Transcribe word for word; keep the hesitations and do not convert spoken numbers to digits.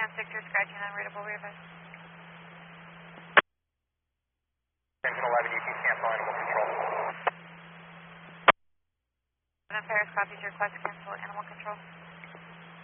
Victor, scratching unreadable, readable. Engine eleven, you can cancel animal control. Paris copies your request to cancel animal control.